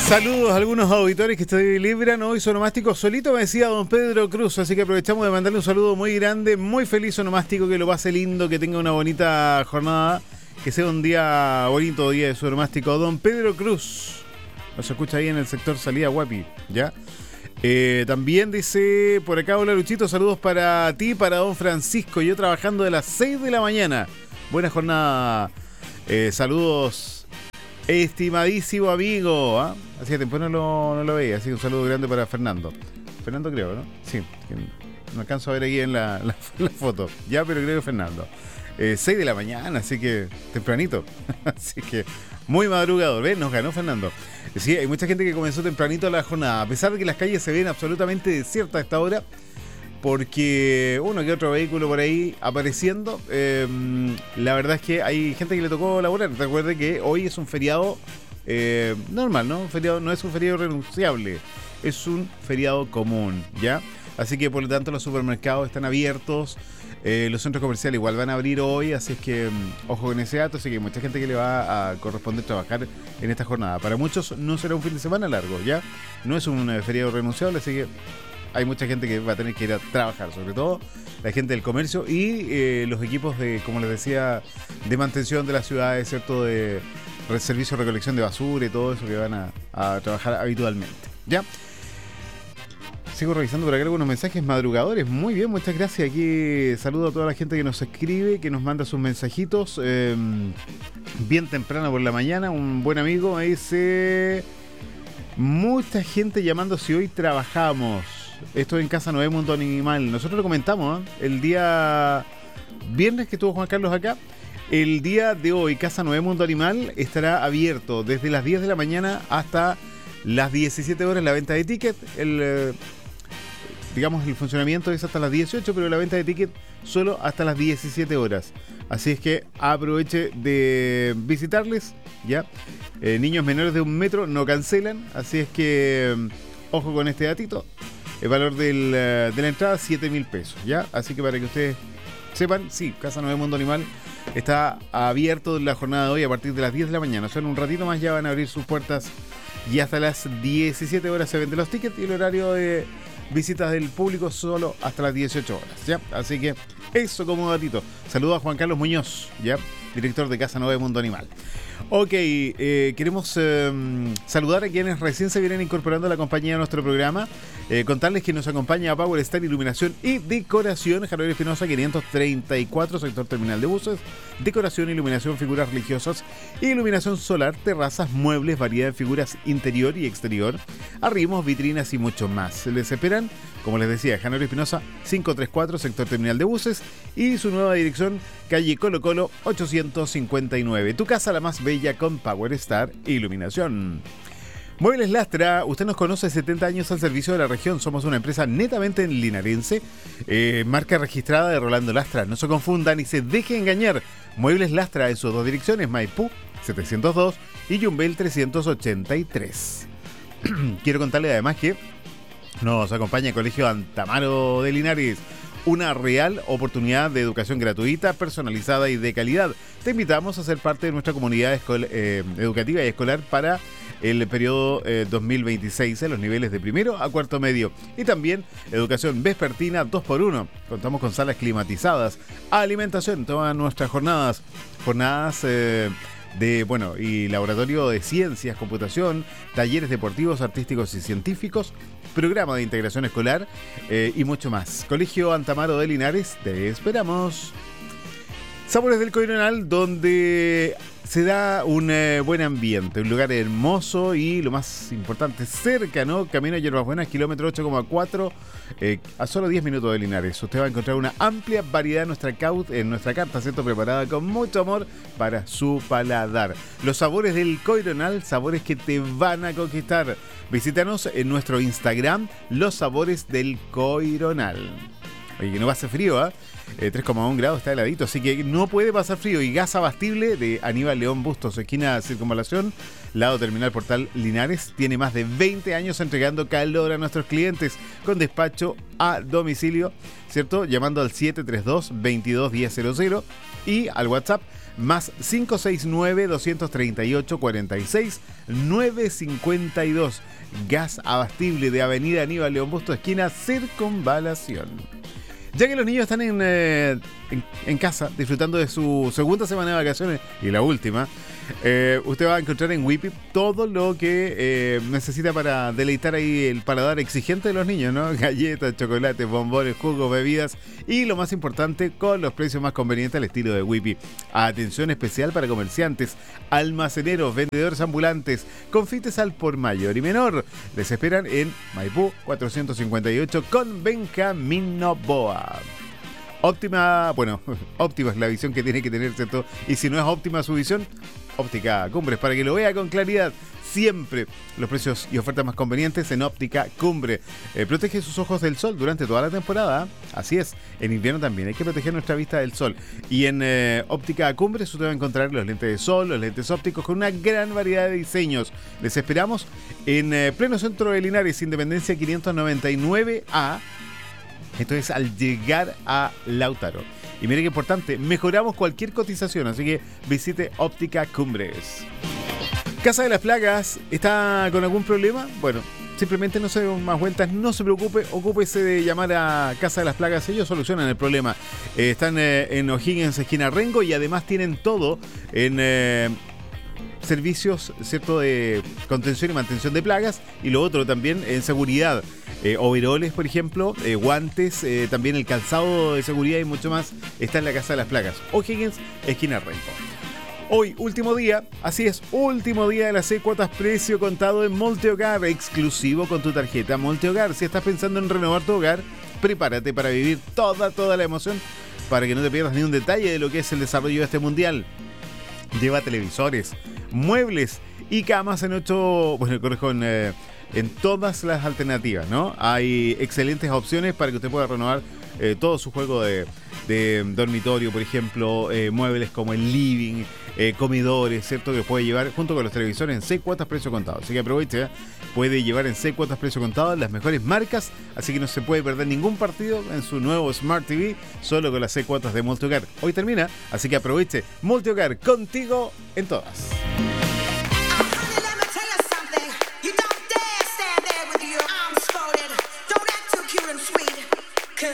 Saludos a algunos auditores que estoy libran hoy sonomástico solito, me decía don Pedro Cruz, así que aprovechamos de mandarle un saludo muy grande, muy feliz sonomástico, que lo pase lindo, que tenga una bonita jornada, que sea un día bonito, día de sonomástico. Don Pedro Cruz nos escucha ahí en el sector Salida Guapi, ¿ya? También dice por acá: hola Luchito, saludos para ti, para don Francisco, yo trabajando de las 6 de la mañana. Buena jornada, saludos, estimadísimo amigo, ¿eh? Hacía tiempo no lo veía, así que un saludo grande para Fernando. Fernando creo, ¿no? Sí, no alcanzo a ver aquí en la foto, ya, pero creo que Fernando. 6 de la mañana, así que tempranito, así que muy madrugador, ¿ves? Nos ganó Fernando. Sí, hay mucha gente que comenzó tempranito la jornada, a pesar de que las calles se ven absolutamente desiertas a esta hora, porque uno que otro vehículo por ahí apareciendo. La verdad es que hay gente que le tocó laburar. Recuerde que hoy es un feriado normal, ¿no? Un feriado, no es un feriado renunciable, es un feriado común, ¿ya? Así que por lo tanto los supermercados están abiertos, los centros comerciales igual van a abrir hoy, así es que ojo con ese dato. Así que hay mucha gente que le va a corresponder trabajar en esta jornada. Para muchos no será un fin de semana largo, ¿ya? No es un feriado renunciable, así que hay mucha gente que va a tener que ir a trabajar, sobre todo la gente del comercio y los equipos de, como les decía, de mantención de las ciudades, ¿cierto? De servicio de recolección de basura y todo eso, que van a trabajar habitualmente, ¿ya? Sigo revisando por acá algunos mensajes madrugadores. Muy bien, muchas gracias. Aquí saludo a toda la gente que nos escribe, que nos manda sus mensajitos bien temprano por la mañana. Un buen amigo me dice: mucha gente llamando si hoy trabajamos. Esto en Casa Noé Mundo Animal. Nosotros lo comentamos, ¿eh? El día viernes que estuvo Juan Carlos acá. El día de hoy, Casa Noé Mundo Animal estará abierto desde las 10 de la mañana hasta las 17 horas la venta de ticket. Digamos, el funcionamiento es hasta las 18, pero la venta de ticket solo hasta las 17 horas. Así es que aproveche de visitarles, ¿ya? Niños menores de 1 metro no cancelan, así es que ojo con este datito. El valor de la entrada, 7.000 pesos, ¿ya? Así que para que ustedes sepan, sí, Casa Noé Mundo Animal está abierto la jornada de hoy a partir de las 10 de la mañana. O sea, en un ratito más ya van a abrir sus puertas y hasta las 17 horas se venden los tickets, y el horario de visitas del público solo hasta las 18 horas, ¿ya? Así que eso como datito. Saludos a Juan Carlos Muñoz, ¿ya? Director de Casa Noé Mundo Animal. Ok, queremos saludar a quienes recién se vienen incorporando a la compañía de nuestro programa. Contarles que nos acompaña a Power Star Iluminación y Decoración, Javier Espinosa 534, sector terminal de buses. Decoración, iluminación, figuras religiosas, iluminación solar, terrazas, muebles, variedad de figuras interior y exterior, arrimos, vitrinas y mucho más. Les esperan, como les decía, Javier Espinosa 534, sector terminal de buses, y su nueva dirección, calle Colo Colo 859. Tu casa la más bella con Power Star Iluminación. Muebles Lastra, usted nos conoce, 70 años al servicio de la región. Somos una empresa netamente linarense, marca registrada de Rolando Lastra. No se confundan y se deje engañar. Muebles Lastra en sus dos direcciones, Maipú 702 y Yumbel 383. Quiero contarle además que nos acompaña el Colegio Antamaro de Linares, una real oportunidad de educación gratuita, personalizada y de calidad. Te invitamos a ser parte de nuestra comunidad educativa y escolar para el periodo 2026 en los niveles de primero a cuarto medio, y también educación vespertina 2x1. Contamos con salas climatizadas, alimentación, todas nuestras jornadas y laboratorio de ciencias, computación, talleres deportivos, artísticos y científicos, programa de integración escolar y mucho más. Colegio Antamaro de Linares, te esperamos. Sabores del Coironal, donde se da un buen ambiente, un lugar hermoso y lo más importante, cerca, ¿no? Camino a Hierbas Buenas, kilómetro 8,4, a solo 10 minutos de Linares. Usted va a encontrar una amplia variedad en nuestra carta, ¿cierto? Preparada con mucho amor para su paladar. Los sabores del Coironal, sabores que te van a conquistar. Visítanos en nuestro Instagram, Los Sabores del Coironal. Oye, que no va a hacer frío, ¿eh? 3,1 grados, está heladito, así que no puede pasar frío. Y gas abastible de Aníbal León Bustos, esquina Circunvalación, lado Terminal Portal Linares. Tiene más de 20 años entregando calor a nuestros clientes con despacho a domicilio, ¿cierto? Llamando al 732-22-1000 y al WhatsApp más 569-238-46-952. Gas abastible de Avenida Aníbal León Busto, esquina Circunvalación. Ya que los niños están en casa disfrutando de su segunda semana de vacaciones y la última, usted va a encontrar en Whippy todo lo que necesita para deleitar ahí el paladar exigente de los niños, ¿no? Galletas, chocolates, bombones, jugos, bebidas y lo más importante, con los precios más convenientes al estilo de Whippy. Atención especial para comerciantes, almaceneros, vendedores ambulantes, confites al por mayor y menor. Les esperan en Maipú 458 con Benjamín Noboa. Óptima es la visión que tiene que tener, ¿cierto? Y si no es óptima su visión, Óptica Cumbres, para que lo vea con claridad. Siempre los precios y ofertas más convenientes en Óptica Cumbre. Protege sus ojos del sol durante toda la temporada. Así es, en invierno también hay que proteger nuestra vista del sol. Y en Óptica Cumbres usted va a encontrar los lentes de sol, los lentes ópticos con una gran variedad de diseños. Les esperamos en pleno centro de Linares, Independencia 599A. Esto es al llegar a Lautaro. Y mire qué importante, mejoramos cualquier cotización, así que visite Óptica Cumbres. Casa de las Plagas, ¿está con algún problema? Bueno, simplemente no se den más vueltas, no se preocupe, ocúpese de llamar a Casa de las Plagas, ellos solucionan el problema. Están en O'Higgins, esquina Rengo, y además tienen todo en servicios, ¿cierto?, de contención y mantención de plagas, y lo otro también en seguridad. Overoles, por ejemplo, guantes, también el calzado de seguridad y mucho más está en la Casa de las Plagas. O'Higgins, esquina Rengo. Hoy, último día, así es, último día de las 6 cuotas precio contado en Multihogar, exclusivo con tu tarjeta Multihogar. Si estás pensando en renovar tu hogar, prepárate para vivir toda la emoción, para que no te pierdas ni un detalle de lo que es el desarrollo de este mundial. Lleva televisores, muebles y camas en todas las alternativas, ¿no? Hay excelentes opciones para que usted pueda renovar todo su juego de dormitorio, por ejemplo, muebles como el living, comedores, ¿cierto? Que puede llevar junto con los televisores en 6 cuotas precio contado. Así que aproveche, puede llevar en 6 cuotas precio contado las mejores marcas, así que no se puede perder ningún partido en su nuevo Smart TV, solo con las 6 cuotas de Multihogar. Hoy termina, así que aproveche. Multihogar, contigo en todas.